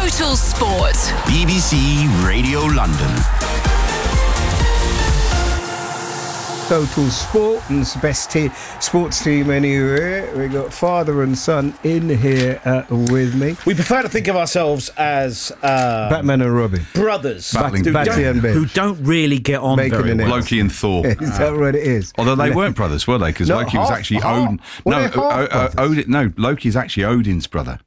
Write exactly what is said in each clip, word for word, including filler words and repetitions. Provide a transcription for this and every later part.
Total Sport. B B C Radio London. Total Sport, and it's the best te- sports team anywhere. We got father and son in here uh, with me. We prefer to think of ourselves as uh, Batman and Robin. brothers Battling who, Batty and don't, Bench. who don't really get on Making very an well. Loki and Thor. Is that what it is? Although they weren't brothers, were they? Because No, Loki was half- actually half- Odin. were No, they half uh, uh, brothers? Odin. No, Loki's actually Odin's brother.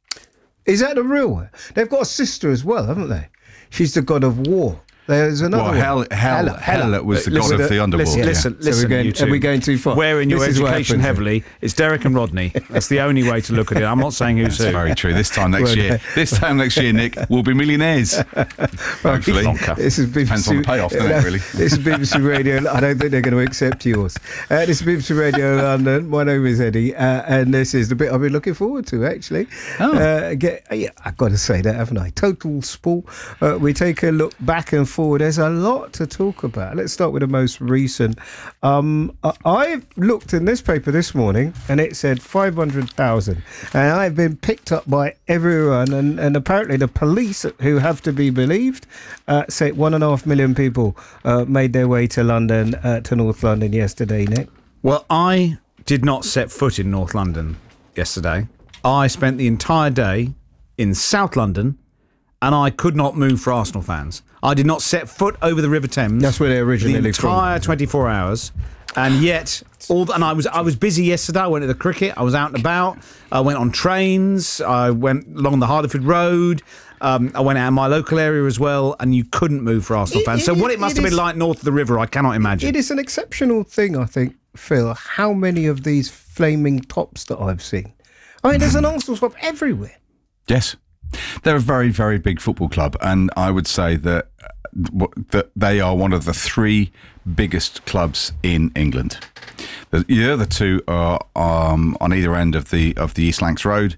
Is that the real one? They've got a sister as well, haven't they? She's the god of war. There's another Well, one. Hel, Hel, Hela, Hela, Hela. was the Listen, god of the underworld. Listen, Yeah. listen, So we're listen, going- you two. are we going too far? Where in your This is what education happens. heavily, it's Derek and Rodney. That's the only way to look at it. I'm not saying who's That's who. very true. This time next Well, year, this time next year, Nick, we'll be millionaires. Hopefully. Plonker. This is B B C. Depends on the payoff, doesn't it, really? This is B B C Radio. I don't think they're going to accept yours. Uh, this is B B C Radio London. My name is Eddie, uh, and this is the bit I've been looking forward to, actually. Oh. Uh, get, yeah, I've got to say that, haven't I? Total Sport. Uh, we take a look back and forward. There's a lot to talk about. Let's start with the most recent. Um, I- I looked in this paper this morning, and it said five hundred thousand. And I've been picked up by everyone, and, and apparently the police, who have to be believed, uh, say one and a half million people uh, made their way to London, uh, to North London yesterday, Nick. Well, I did not set foot in North London yesterday. I spent the entire day in South London, and I could not move for Arsenal fans. I did not set foot over the River Thames. That's where they originally the entire from. twenty-four hours, and yet all. The, and I was I was busy yesterday. I went to the cricket. I was out and about. I went on trains. I went along the Harderford Road. Um, I went out in my local area as well, and you couldn't move for Arsenal It- fans. it- So what it must it have is- been like north of the river, I cannot imagine. It is an exceptional thing, I think, Phil, how many of these flaming tops that I've seen. I mean, there's an Arsenal swap everywhere. Yes. They're a very, very big football club, and I would say that that they are one of the three biggest clubs in England. The, the other two are um, on either end of the of the East Lancs Road,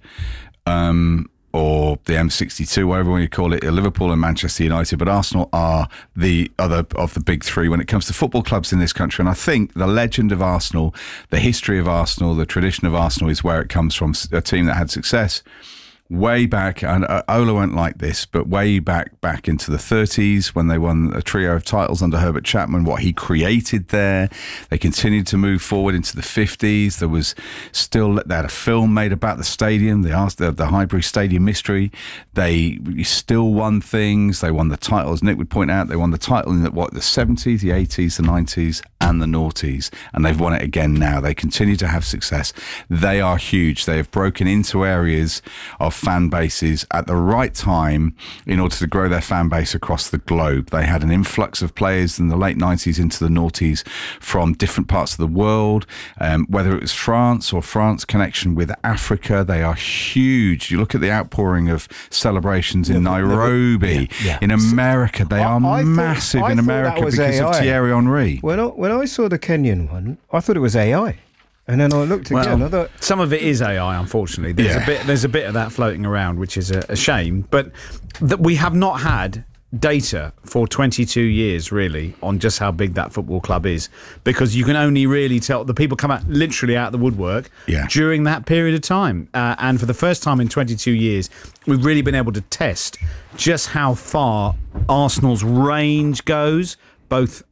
um, or the M sixty-two, whatever you call it, Liverpool and Manchester United. But Arsenal are the other of the big three when it comes to football clubs in this country. And I think the legend of Arsenal, the history of Arsenal, the tradition of Arsenal is where it comes from. A team that had success way back, and uh, Ola went like this, but way back back into the thirties when they won a trio of titles under Herbert Chapman, what he created there. They continued to move forward into the fifties. There was still, they had a film made about the stadium, they asked the, the Highbury Stadium mystery. They still won things. They won the title, as Nick would point out, they won the title in the, what, the seventies, the eighties, the nineties, and the noughties, and they've won it again now. They continue to have success. They are huge. They have broken into areas of fan bases at the right time in order to grow their fan base across the globe. They had an influx of players in the late nineties into the noughties from different parts of the world, um, whether it was France or France connection with Africa. They are huge. You look at the outpouring of celebrations in Nairobi, yeah, yeah. in America. They I- are I thought- massive I in thought America that was because A I. of Thierry Henry. When I, when I saw the Kenyan one, I thought it was A I. And then I looked again. I Well, thought, some of it is A I, unfortunately. There's Yeah. a bit. There's a bit of that floating around, which is a, a shame. But that we have not had data for twenty-two years, really, on just how big that football club is, because you can only really tell the people come out literally out of the woodwork Yeah. during that period of time. Uh, and for the first time in twenty-two years, we've really been able to test just how far Arsenal's range goes, both